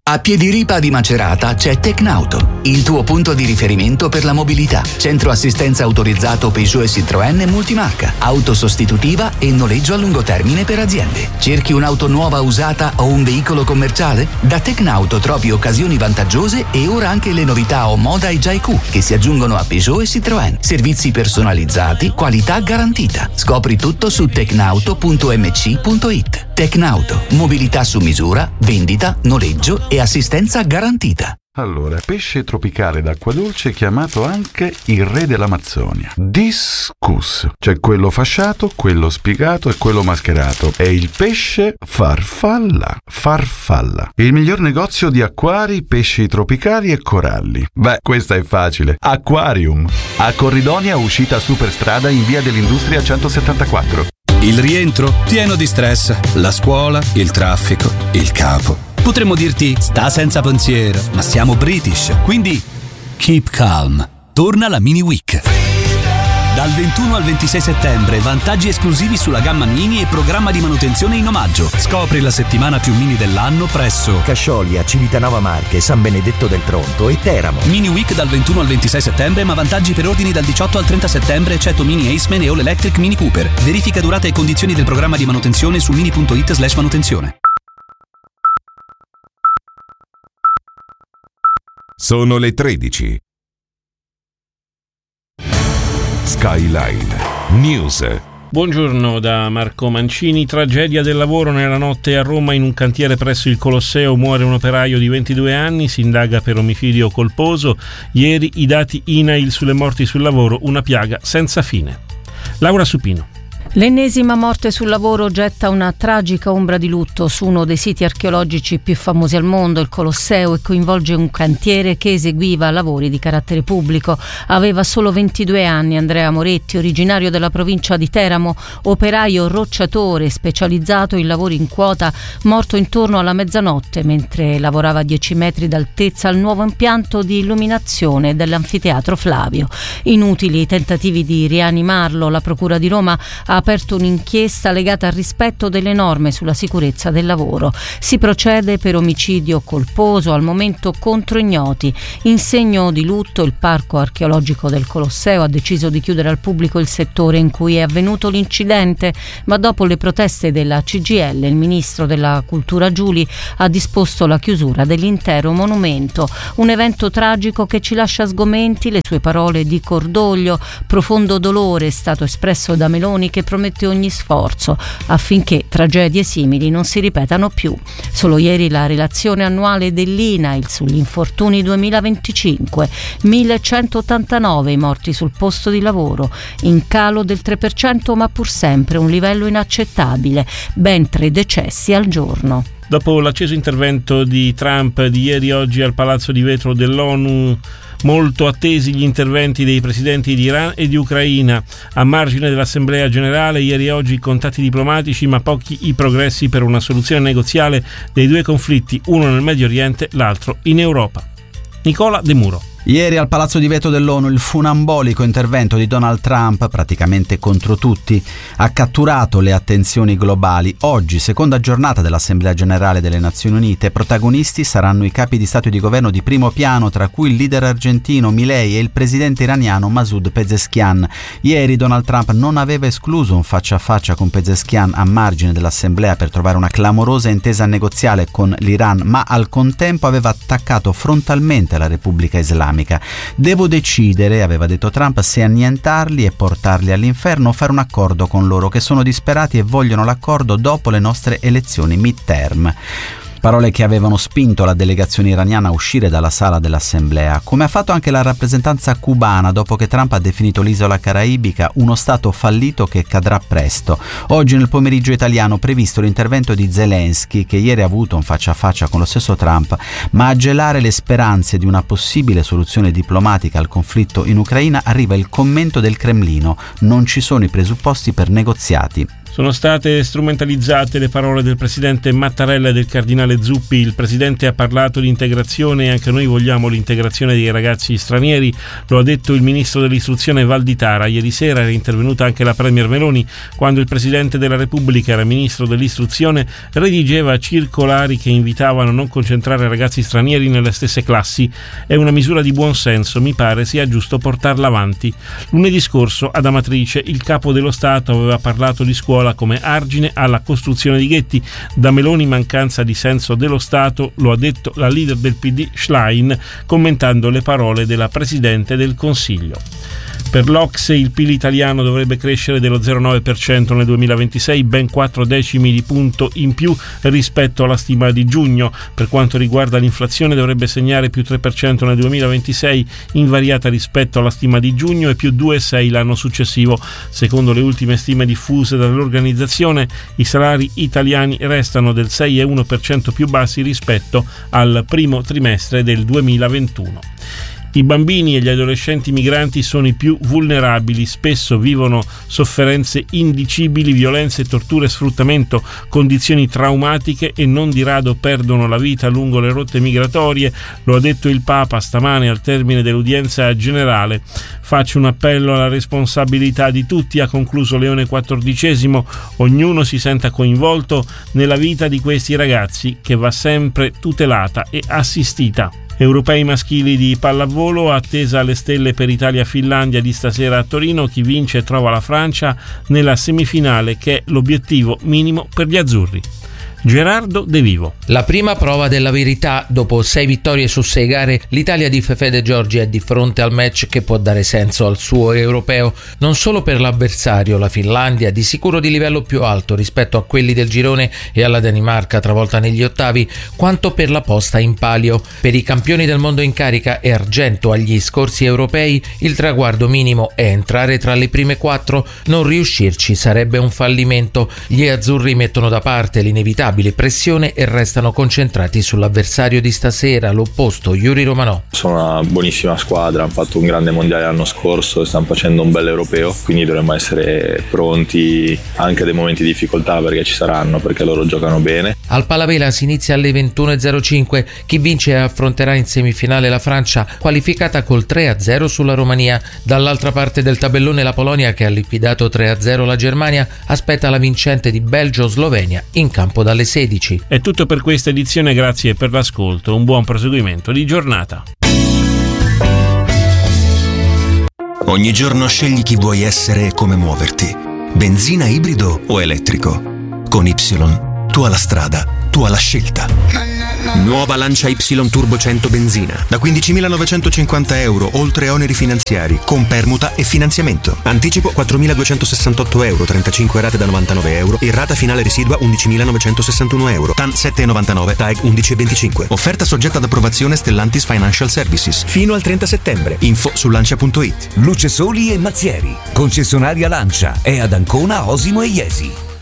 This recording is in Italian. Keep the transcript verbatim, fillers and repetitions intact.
A Piediripa di Macerata c'è Tecnauto, il tuo punto di riferimento per la mobilità. Centro assistenza autorizzato Peugeot e Citroën multimarca, auto sostitutiva e noleggio a lungo termine per aziende. Cerchi un'auto nuova usata o un veicolo commerciale? Da Tecnauto trovi occasioni vantaggiose e ora anche le novità Omoda e Jaiku che si aggiungono a Peugeot e Citroën. Servizi personalizzati, qualità garantita. Scopri tutto su tecnauto punto emme ci punto it. Tecnauto, mobilità su misura, vendita, noleggio e assistenza garantita. Allora, pesce tropicale d'acqua dolce chiamato anche il re dell'Amazzonia. Discus. C'è quello fasciato, quello spiegato e quello mascherato. È il pesce farfalla. Farfalla. Il miglior negozio di acquari, pesci tropicali e coralli. Beh, questa è facile. Aquarium. A Corridonia, uscita Superstrada in via dell'Industria centosettantaquattro. Il rientro pieno di stress, la scuola, il traffico, il capo. Potremmo dirti sta senza pensiero, ma siamo British, quindi keep calm. Torna la Mini Week. Dal ventuno al ventisei settembre, vantaggi esclusivi sulla gamma Mini e programma di manutenzione in omaggio. Scopri la settimana più Mini dell'anno presso Casciolia, Civitanova Marche, San Benedetto del Tronto e Teramo. Mini Week dal ventuno al ventisei settembre, ma vantaggi per ordini dal diciotto al trenta settembre, eccetto Mini Aceman e All Electric Mini Cooper. Verifica durata e condizioni del programma di manutenzione su mini punto it slash manutenzione. Sono le tredici. Skyline News. Buongiorno da Marco Mancini. Tragedia del lavoro nella notte a Roma in un cantiere presso il Colosseo. Muore un operaio di ventidue anni, si indaga per omicidio colposo. Ieri i dati I N A I L sulle morti sul lavoro, una piaga senza fine. Laura Supino. L'ennesima morte sul lavoro getta una tragica ombra di lutto su uno dei siti archeologici più famosi al mondo, il Colosseo, e coinvolge un cantiere che eseguiva lavori di carattere pubblico. Aveva solo ventidue anni Andrea Moretti, originario della provincia di Teramo, operaio rocciatore specializzato in lavori in quota, morto intorno alla mezzanotte mentre lavorava a dieci metri d'altezza al nuovo impianto di illuminazione dell'anfiteatro Flavio. Inutili i tentativi di rianimarlo, la Procura di Roma ha aperto un'inchiesta legata al rispetto delle norme sulla sicurezza del lavoro. Si procede per omicidio colposo, al momento contro ignoti. In segno di lutto il Parco Archeologico del Colosseo ha deciso di chiudere al pubblico il settore in cui è avvenuto l'incidente, ma dopo le proteste della C G I L il ministro della Cultura Giuli ha disposto la chiusura dell'intero monumento. Un evento tragico che ci lascia sgomenti, le sue parole di cordoglio, profondo dolore è stato espresso da Meloni, che promette ogni sforzo affinché tragedie simili non si ripetano più. Solo ieri la relazione annuale dell'I N A I L sugli infortuni duemilaventicinque, millecentottantanove i morti sul posto di lavoro, in calo del tre per cento ma pur sempre un livello inaccettabile, ben tre decessi al giorno. Dopo l'acceso intervento di Trump di ieri oggi al Palazzo di Vetro dell'ONU, molto attesi gli interventi dei presidenti di Iran e di Ucraina. A margine dell'Assemblea Generale, ieri e oggi contatti diplomatici, ma pochi i progressi per una soluzione negoziale dei due conflitti, uno nel Medio Oriente, l'altro in Europa. Nicola De Muro. Ieri al Palazzo di Vetro dell'ONU il funambolico intervento di Donald Trump, praticamente contro tutti, ha catturato le attenzioni globali. Oggi, seconda giornata dell'Assemblea Generale delle Nazioni Unite, protagonisti saranno i capi di Stato e di Governo di primo piano, tra cui il leader argentino Milei e il presidente iraniano Masoud Pezeshkian. Ieri Donald Trump non aveva escluso un faccia a faccia con Pezeshkian a margine dell'Assemblea per trovare una clamorosa intesa negoziale con l'Iran, ma al contempo aveva attaccato frontalmente la Repubblica Islamica. Devo decidere, aveva detto Trump, se annientarli e portarli all'inferno o fare un accordo con loro, che sono disperati e vogliono l'accordo dopo le nostre elezioni midterm. Parole che avevano spinto la delegazione iraniana a uscire dalla sala dell'Assemblea, come ha fatto anche la rappresentanza cubana dopo che Trump ha definito l'isola caraibica uno stato fallito che cadrà presto. Oggi nel pomeriggio italiano previsto l'intervento di Zelensky, che ieri ha avuto un faccia a faccia con lo stesso Trump, ma a gelare le speranze di una possibile soluzione diplomatica al conflitto in Ucraina arriva il commento del Cremlino: non ci sono i presupposti per negoziati. Sono state strumentalizzate le parole del presidente Mattarella e del cardinale Zuppi. Il presidente ha parlato di integrazione e anche noi vogliamo l'integrazione dei ragazzi stranieri, lo ha detto il ministro dell'istruzione Valditara. Ieri sera era intervenuta anche la premier Meloni quando il presidente della Repubblica, era ministro dell'istruzione, redigeva circolari che invitavano a non concentrare ragazzi stranieri nelle stesse classi. È una misura di buon senso, mi pare sia giusto portarla avanti. Lunedì scorso ad Amatrice il capo dello Stato aveva parlato di scuola come argine alla costruzione di ghetti. Da Meloni mancanza di senso dello Stato, lo ha detto la leader del P D Schlein commentando le parole della Presidente del Consiglio. Per l'O C S E il P I L italiano dovrebbe crescere dello zero virgola nove per cento nel duemilaventisei, ben quattro decimi di punto in più rispetto alla stima di giugno. Per quanto riguarda l'inflazione dovrebbe segnare più tre per cento nel duemilaventisei, invariata rispetto alla stima di giugno, e più due virgola sei l'anno successivo. Secondo le ultime stime diffuse dall'organizzazione, i salari italiani restano del sei virgola uno per cento più bassi rispetto al primo trimestre del duemilaventuno. I bambini e gli adolescenti migranti sono i più vulnerabili, spesso vivono sofferenze indicibili, violenze, torture, sfruttamento, condizioni traumatiche e non di rado perdono la vita lungo le rotte migratorie, lo ha detto il Papa stamane al termine dell'udienza generale. Faccio un appello alla responsabilità di tutti, ha concluso Leone quattordicesimo, ognuno si senta coinvolto nella vita di questi ragazzi che va sempre tutelata e assistita. Europei maschili di pallavolo, attesa alle stelle per Italia-Finlandia di stasera a Torino. Chi vince trova la Francia nella semifinale, che è l'obiettivo minimo per gli azzurri. Gerardo De Vivo. La prima prova della verità. Dopo sei vittorie su sei gare, l'Italia di Fefè De Giorgi è di fronte al match che può dare senso al suo europeo, non solo per l'avversario, la Finlandia, di sicuro di livello più alto rispetto a quelli del girone e alla Danimarca travolta negli ottavi, quanto per la posta in palio. Per i campioni del mondo in carica e argento agli scorsi europei, il traguardo minimo è entrare tra le prime quattro, non riuscirci sarebbe un fallimento. Gli azzurri mettono da parte l'inevitabile pressione e restano concentrati sull'avversario di stasera, l'opposto, Yuri Romanò. Sono una buonissima squadra, hanno fatto un grande mondiale l'anno scorso e stanno facendo un bel europeo, quindi dovremmo essere pronti anche a dei momenti di difficoltà, perché ci saranno, perché loro giocano bene. Al Palavela si inizia alle ventuno e zero cinque, chi vince affronterà in semifinale la Francia, qualificata col tre a zero sulla Romania. Dall'altra parte del tabellone la Polonia, che ha liquidato tre a zero la Germania, aspetta la vincente di Belgio-Slovenia in campo dalle sedici. È tutto per questa edizione, grazie per l'ascolto, un buon proseguimento di giornata. Ogni giorno scegli chi vuoi essere e come muoverti, benzina, ibrido o elettrico. Con Y, tu alla strada, tu alla scelta. Nuova Lancia Y Turbo cento benzina da quindicimilanovecentocinquanta euro, oltre oneri finanziari, con permuta e finanziamento. Anticipo quattromiladuecentosessantotto euro, trentacinque rate da novantanove euro e rata finale residua undicimilanovecentosessantuno euro. T A N sette virgola novantanove, T A E G undici virgola venticinque. Offerta soggetta ad approvazione Stellantis Financial Services. Fino al trenta settembre. Info su lancia punto it. Luce Soli e Mazzieri. Concessionaria Lancia è ad Ancona, Osimo e Iesi.